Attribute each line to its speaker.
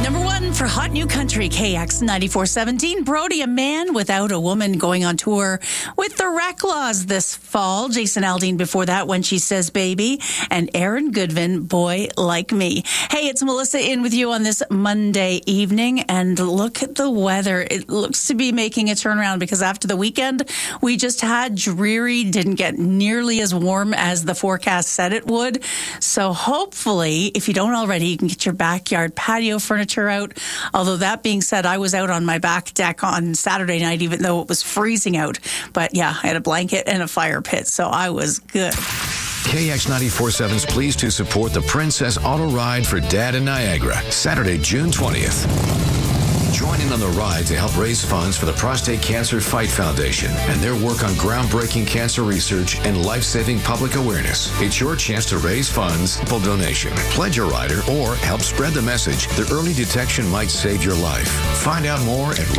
Speaker 1: Number one for Hot New Country, KX 94.17. Brody, a man without a woman, going on tour with the Reclaws this fall. Jason Aldean before that, When She Says Baby. And Aaron Goodvin, Boy Like Me. Hey, it's Melissa in with you on this Monday evening. And look at the weather. It looks to be making a turnaround because after the weekend we just had, dreary, didn't get nearly as warm as the forecast said it would. So hopefully, if you don't already, you can get your backyard patio furniture out. Although that being said, I was out on my back deck on Saturday night, even though it was freezing out. But yeah, I had a blanket and a fire pit, so I was good.
Speaker 2: KX 94.7's pleased to support the Princess Auto Ride for Dad in Niagara, Saturday, June 20th. Join in on the ride to help raise funds for the Prostate Cancer Fight Foundation and their work on groundbreaking cancer research and life-saving public awareness. It's your chance to raise funds, simple donation, pledge a rider, or help spread the message that early detection might save your life. Find out more at